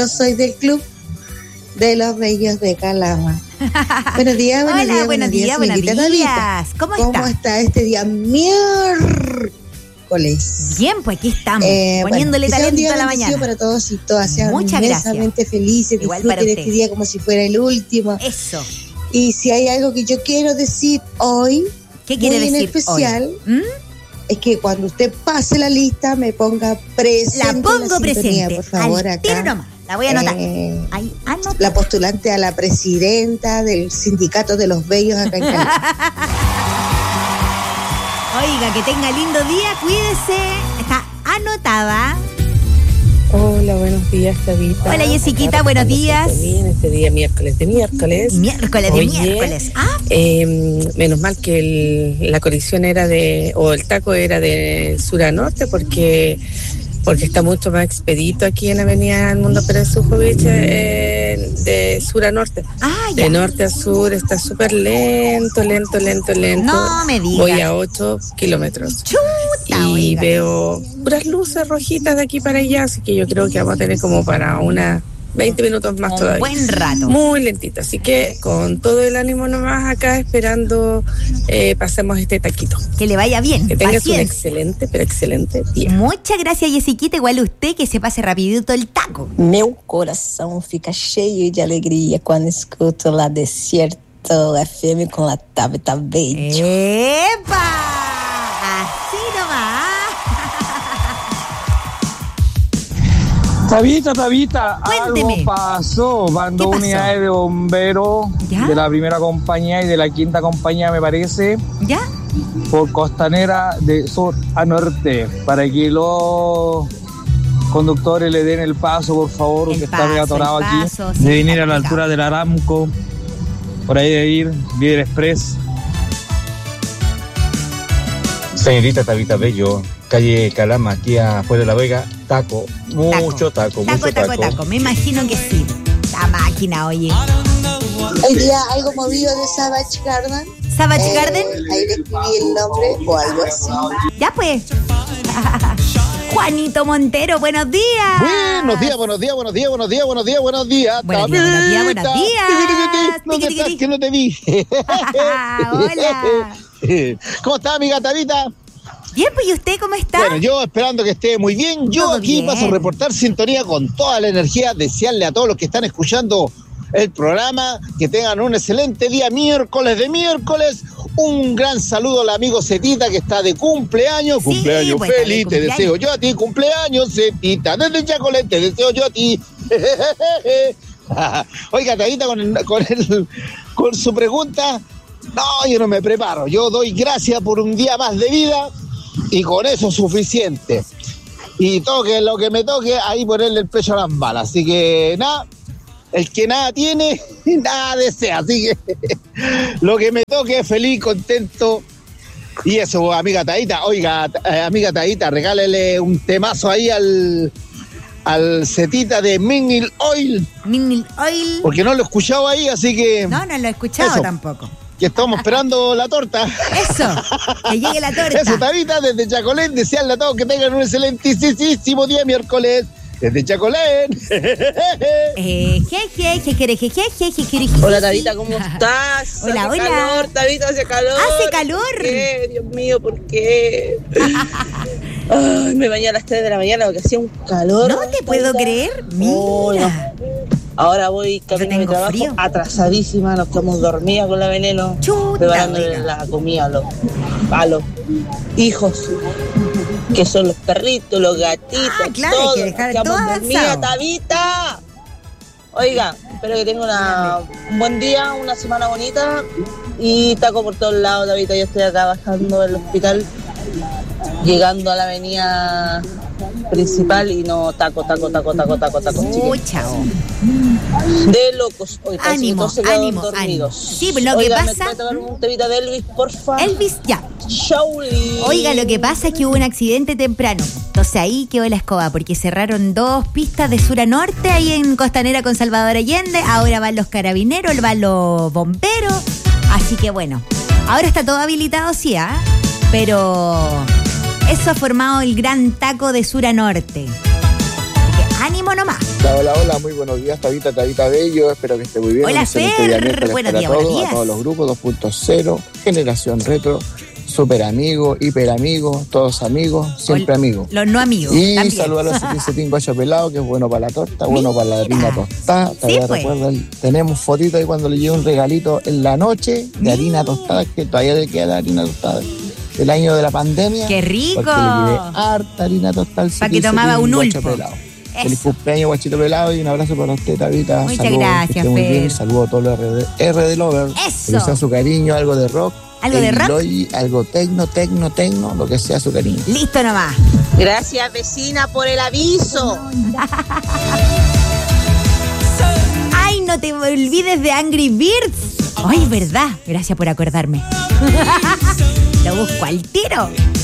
Yo soy del club de los bellos de Calama. Buenos días, buenos días. Buenos días. ¿Cómo está este día miércoles? Bien, pues aquí estamos, poniéndole talento a la mañana. Para todos y todas, sean muchas inmensamente felices, igual disfruten este día como si fuera el último. Eso. Y si hay algo que yo quiero decir hoy, ¿qué quiere decir en especial? Hoy? Es que cuando usted pase la lista me ponga presente. La pongo presente, por favor, al tiro nomás. La voy a anotar. Ahí, anota. La postulante a la presidenta del sindicato de los bellos acá en Cali. Oiga, que tenga lindo día, cuídese. Está anotada. Hola, buenos días, Tabita. Hola, Jessiquita, buenos días. Bien, este día miércoles. Miércoles. Menos mal que la colisión era el taco era de sur a norte, porque está mucho más expedito aquí en Avenida Mundo Pérez Sujovich, de sur a norte. De norte a sur está súper lento. No me digas. Voy a 8 kilómetros. Chuta, y oiga. veo puras luces rojitas de aquí para allá, así que yo creo que vamos a tener como para unas 20 minutos más todavía. Buen rato. Muy lentito, así que con todo el ánimo nomás acá esperando pasemos este taquito. Que le vaya bien. Que tengas un Paciencia. excelente día. Muchas gracias, Jessiquita. Igual usted, que se pase rapidito el taco. Meu coração fica cheio de alegria quando escuto La Desierto FM con la Tabita Bello. ¡Epa! Así nomás. Tabita, Cuénteme. algo pasó. Mandó unidades de bomberos de la primera compañía y de la quinta compañía, me parece, ¿Ya? por Costanera de sur a norte, para que los conductores le den el paso, por favor, que está medio atorado aquí. Sí, de venir a la altura del Aramco, por ahí de ir, Líder Express. Señorita Tabita Bello, calle Calama, aquí afuera de La Vega, taco, mucho taco. Me imagino que sí. La máquina, oye. Hoy día algo movido de Savage Garden. ¿Savage Garden? Ahí le escribí el nombre o algo así. Ya pues. Juanito Montero, buenos días. Buenos días. ¿Dónde estás? Que no te vi. Hola. ¿Cómo está, amiga Tabita? Bien, pues, ¿y usted cómo está? Bueno, yo esperando que esté muy bien. Yo Todo aquí bien. paso a reportar sintonía con toda la energía, desearle a todos los que están escuchando el programa que tengan un excelente día miércoles. Un gran saludo al amigo Cetita, que está de cumpleaños. Sí, Cumpleaños pues, feliz, te cumpleaños. deseo yo a ti. Cumpleaños, Cetita. Desde Chacolete, te deseo yo a ti. Oiga, Tabita, con su pregunta, no, yo no me preparo. Yo doy gracias por un día más de vida y con eso es suficiente. Y toque lo que me toque, ahí ponerle el pecho a las balas. Así que nada, el que nada tiene, nada desea. Así que lo que me toque, feliz, contento. Y eso, amiga Taita. Oiga, amiga Taita, regálele un temazo ahí al Cetita de Mineral Oil. Porque no lo he escuchado ahí, así que... No lo he escuchado eso. tampoco. Que estamos esperando la torta. Eso, que llegue la torta. Eso, Tabita, desde Chacolén, desearle a todos que tengan un excelentísimo día miércoles. Desde Chacolén. Hola, Tabita, ¿cómo estás? Hola, Hace hola. calor, Tabita, hace calor. ¿Hace calor? ¿Por qué? Dios mío, ¿por qué? Ay, me bañé a las 3 de la mañana porque hacía un calor. No te puedo creer. Mira. Ahora voy camino a mi trabajo frío. atrasadísima, nos quedamos dormidas con la veneno, Chuta, preparándole oiga. la comida a los hijos, que son los perritos, los gatitos, claro, todos, hay que dejar nos todo quedamos dormidas, avanzado. Tabita. Oiga, espero que tenga un buen día, una semana bonita y taco por todos lados, Tabita. Yo estoy acá bajando del hospital, llegando a la avenida principal y no taco, Chao. de locos. Hoy Ánimo. dormidos. Sí, lo que Oiga, pasa... ¿me puede tocar un temita de Elvis, porfa? Elvis, ya. Shauli. Oiga, lo que pasa es que hubo un accidente temprano. Entonces ahí quedó la escoba, porque cerraron 2 pistas de sur a norte, ahí en Costanera con Salvador Allende. Ahora van los carabineros, van los bomberos. Así que bueno, ahora está todo habilitado, sí, pero eso ha formado el gran taco de sur a norte. Así que ánimo nomás. Hola, muy buenos días, Tabita Bello, espero que esté muy bien. Hola, Fer, buenos días, buenos días. A todos los grupos 2.0, Generación Retro, super amigos, hiper amigos, todos amigos, siempre amigos. Los no amigos. Y también. saludos a los 15 guacho pelado, que es bueno para la torta, bueno para la harina tostada. Todavía pues. recuerdan, tenemos fotitos ahí cuando le llevo un regalito en la noche de harina tostada, que todavía le queda la harina tostada del año de la pandemia. ¡Qué rico! Porque le llevé harta harina tostada. Para que tomaba un ulpo. Feliz cumpleaños, guachito pelado, y un abrazo para usted, Tabita. Muchas saludos, gracias, muy Fer. bien. Saludos a todos los RD Lovers. Eso. Que sea su cariño, algo de rock. ¿Algo de rock? Logi, algo tecno, lo que sea su cariño. Listo nomás. Gracias, vecina, por el aviso. Ay, no te olvides de Angry Birds. Ay, verdad. Gracias por acordarme. Lo busco al tiro.